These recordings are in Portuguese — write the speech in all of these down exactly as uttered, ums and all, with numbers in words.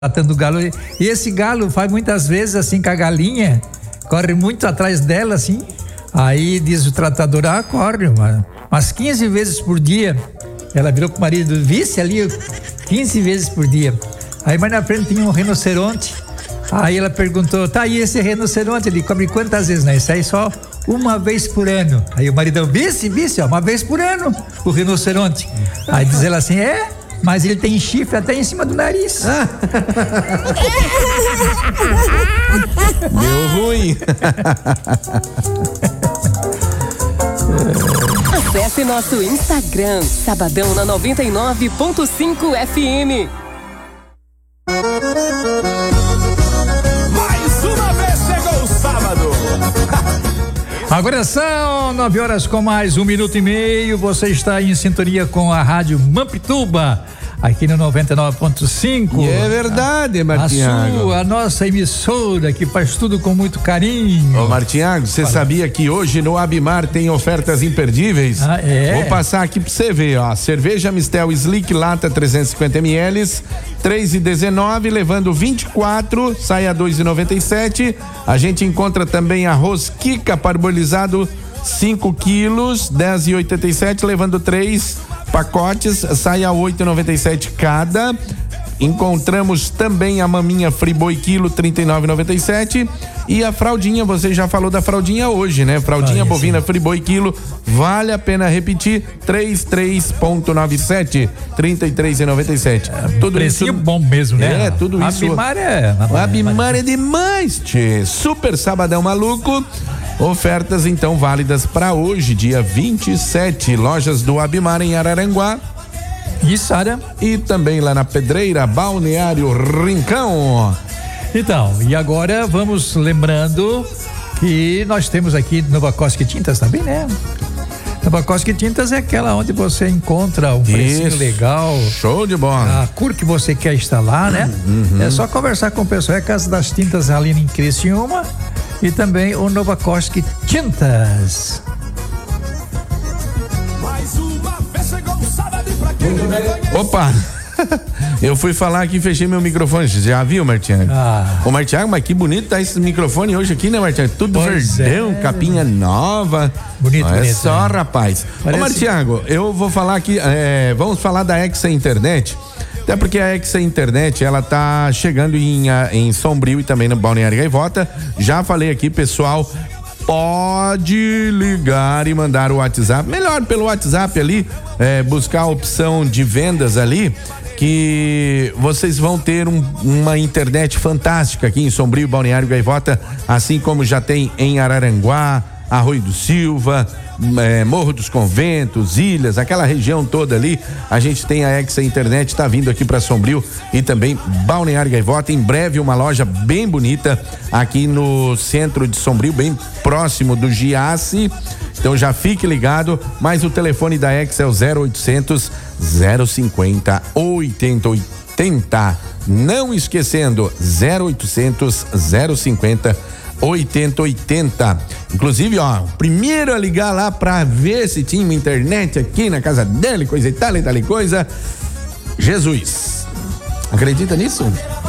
matando o galo. E esse galo faz muitas vezes assim com a galinha, corre muito atrás dela assim. Aí diz o tratador, ah, corre, mano, umas quinze vezes por dia. Ela virou pro marido, vice ali, quinze vezes por dia. Aí mais na frente tinha um rinoceronte. Aí ela perguntou, tá, e esse rinoceronte, ele come quantas vezes, né? Isso aí só uma vez por ano. Aí o maridão, vice, vice, ó, uma vez por ano, o rinoceronte. Aí diz ela assim, é, mas ele tem chifre até em cima do nariz. Deu ruim. Acesse nosso Instagram, Sabadão na noventa e nove ponto cinco F M. Mais uma vez chegou o sábado. Agora são nove horas com mais um minuto e meio. Você está em sintonia com a Rádio Mampituba, aqui no noventa e nove ponto cinco. E é verdade, Martinhago. A sua, a nossa emissora que faz tudo com muito carinho. Ô, Martinhago, você sabia que hoje no Abimar tem ofertas imperdíveis? Ah, é? Vou passar aqui pra você ver, ó. Cerveja Mistel Slick Lata trezentos e cinquenta mililitros, três e dezenove, levando vinte e quatro, sai a dois e noventa e sete. A gente encontra também arroz Kika parbolizado, cinco quilos, dez e oitenta e sete, levando três pacotes, sai a oito e noventa e sete cada. Encontramos também a maminha Friboi quilo, trinta e nove e noventa e sete, e a fraldinha, você já falou da fraldinha hoje, né? Fraldinha ah, bovina Friboi quilo, vale a pena repetir, trinta e três e noventa e sete, trinta e três e noventa e sete. É, tudo isso bom mesmo, né? É, tudo isso. Abimar é, o Abimar é demais, tchê. Super sabadão maluco. Ofertas então válidas para hoje, dia vinte e sete, lojas do Abimar em Araranguá. Isso, Ara. E também lá na Pedreira, Balneário Rincão. Então, e agora vamos lembrando que nós temos aqui Nova Cosque Tintas também, né? Nova Cosque Tintas é aquela onde você encontra um precinho Isso. legal. Show de bola. A cor que você quer instalar, né? Uhum. É só conversar com o pessoal. É a Casa das Tintas ali em Criciúma. E também o Nova Cosque Tintas. Mais uma vez chegou o sábado pra quem não conhece. Opa! Eu fui falar aqui e fechei meu microfone. Já viu, Martinhago? Ah. Ô, Martinhago, mas que bonito tá esse microfone hoje aqui, né, Martinhago? Tudo Pois verdão, é. capinha nova. Bonito, Olha bonito, só, né? rapaz. Parece- Ô, Martinhago, eu vou falar aqui, é, vamos falar da Exa Internet. Até porque a Exa Internet, ela tá chegando em, em Sombrio e também no Balneário Gaivota. Já falei aqui, pessoal, pode ligar e mandar o WhatsApp. Melhor pelo WhatsApp ali, é, buscar a opção de vendas ali, que vocês vão ter um, uma internet fantástica aqui em Sombrio, Balneário Gaivota, assim como já tem em Araranguá, Arroio do Silva, é, Morro dos Conventos, Ilhas, aquela região toda ali. A gente tem a Exa Internet, tá vindo aqui para Sombrio e também Balneário Gaivota. Em breve uma loja bem bonita aqui no centro de Sombrio, bem próximo do Giasse. Então já fique ligado, mas o telefone da Exa é o zero oitocentos, zero cinquenta, oitenta oitenta. Não esquecendo, zero oitocentos, zero cinquenta, oitenta oitenta. Inclusive, ó, o primeiro a ligar lá pra ver se tinha uma internet aqui na casa dele, coisa e tal e tal e coisa, Jesus. Acredita nisso?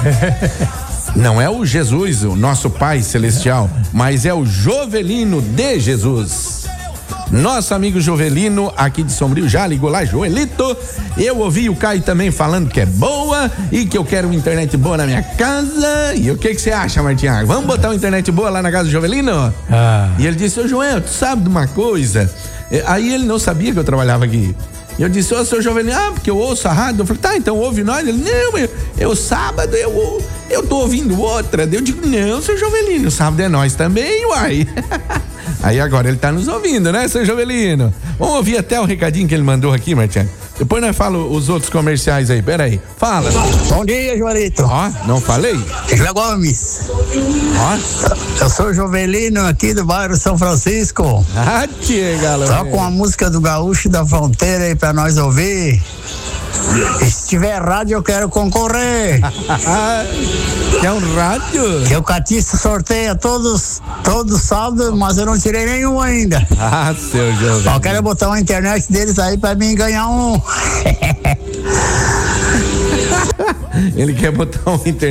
Não é o Jesus, o nosso Pai Celestial, mas é o Jovelino de Jesus. Nosso amigo Jovelino, aqui de Sombrio, já ligou lá, Joelito. Eu ouvi o Caio também falando que é boa e que eu quero uma internet boa na minha casa. E o que que você acha, Martinhago? Vamos botar uma internet boa lá na casa do Jovelino? Ah. E ele disse, ô Joel, tu sabe de uma coisa? Aí ele não sabia que eu trabalhava aqui. E eu disse, ô, seu Jovelino, ah, porque eu ouço a rádio. Eu falei, tá, então ouve nós. Ele, não, eu, eu sábado eu, eu tô ouvindo outra. Eu digo, não, seu Jovelino, sábado é nós também, uai. Aí agora ele tá nos ouvindo, né, seu Jovelino? Vamos ouvir até o recadinho que ele mandou aqui, Martinho. Depois nós falamos os outros comerciais aí, peraí. Fala. Bom dia, Joelito. Ó, não falei? José Gomes. Ó. Eu sou o Jovelino aqui do bairro São Francisco. Ah, tia, galera. Só com a música do Gaúcho da Fronteira aí pra nós ouvir. E se tiver rádio, eu quero concorrer. Quer um rádio? Que o Catista sorteia todos, todos sábados, mas eu não tirei nenhum ainda. Ah, seu Jovelino. Só quero botar uma internet deles aí pra mim ganhar um. Ele quer botar um internet